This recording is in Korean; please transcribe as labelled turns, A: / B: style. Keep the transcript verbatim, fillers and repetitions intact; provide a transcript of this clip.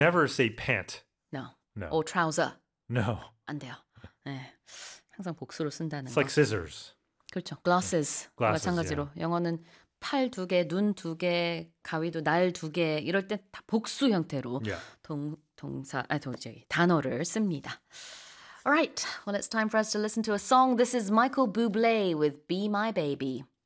A: Never say pant.
B: No.
A: No.
B: or trouser.
A: No.
B: 안 돼요. 네. 항상 복수로 쓴다는
A: It's
B: 거.
A: like scissors.
B: 그렇죠. glasses.
A: Glasses,
B: 마찬가지로 영어는 팔 두 개, 눈 두 개, 가위도 날 두 개 이럴 때 다 복수 형태로
A: Yeah.
B: 동 동사 아 저기 단어를 씁니다. All right. Well, it's time for us to listen to a song. This is Michael Bublé with Be My Baby.